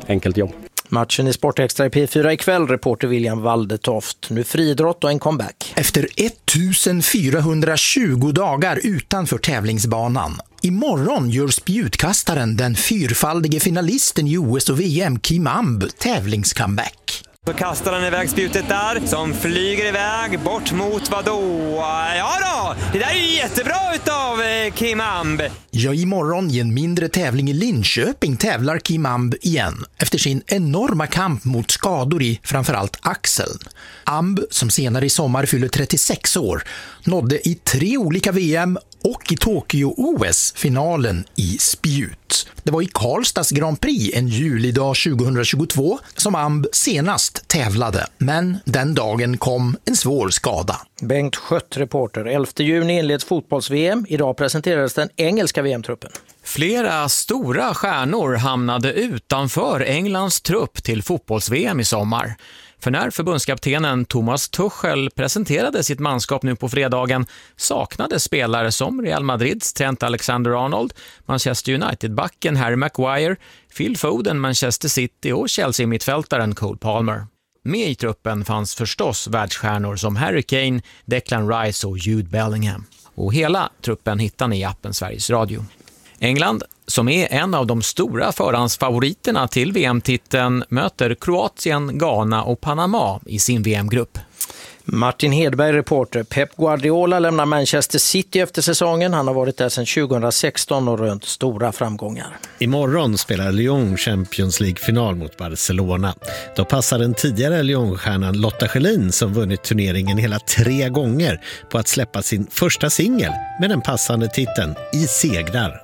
enkelt jobb. Matchen i Sportextra i P4 ikväll, reporter William Waldetoft. Nu friidrott och en comeback. Efter 1420 dagar utanför tävlingsbanan. Imorgon gör spjutkastaren, den fyrfaldige finalisten i OS och VM, Kim Amb, tävlingscomeback. Så kastar han iväg spjutet där, som flyger iväg bort mot vadå? Ja då, det där är ju jättebra utav Kim Amb. Ja, imorgon i en mindre tävling i Linköping tävlar Kim Amb igen efter sin enorma kamp mot skador i framförallt axeln. Amb, som senare i sommar fyller 36 år, nådde i 3 olika VM och i Tokyo-OS finalen i spjut. Det var i Karlstads Grand Prix en julidag 2022 som Amb senast tävlade, men den dagen kom en svår skada. Bengt Schött, reporter. 11 juni inleds fotbolls-VM. Idag presenterades den engelska VM-truppen. Flera stora stjärnor hamnade utanför Englands trupp till fotbolls-VM i sommar. För när förbundskaptenen Thomas Tuchel presenterade sitt manskap nu på fredagen saknade spelare som Real Madrids Trent Alexander-Arnold, Manchester United-backen Harry Maguire, Phil Foden, Manchester City och Chelsea-mittfältaren Cole Palmer. Med i truppen fanns förstås världsstjärnor som Harry Kane, Declan Rice och Jude Bellingham. Och hela truppen hittar ni i appen Sveriges Radio. England, som är en av de stora förhandsfavoriterna till VM-titeln, möter Kroatien, Ghana och Panama i sin VM-grupp. Martin Hedberg, reporter. Pep Guardiola lämnar Manchester City efter säsongen. Han har varit där sedan 2016 och rönt stora framgångar. Imorgon spelar Lyon Champions League-final mot Barcelona. Då passar den tidigare Lyon-stjärnan Lotta Schelin, som vunnit turneringen hela 3 gånger, på att släppa sin första singel med den passande titeln I segrar